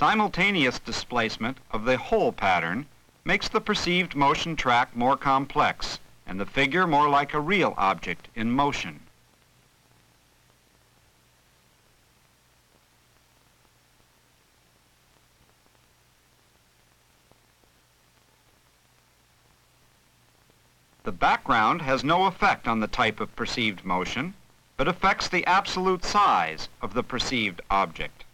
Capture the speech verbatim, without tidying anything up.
Simultaneous displacement of the whole pattern makes the perceived motion track more complex and the figure more like a real object in motion. The background has no effect on the type of perceived motion, but affects the absolute size of the perceived object.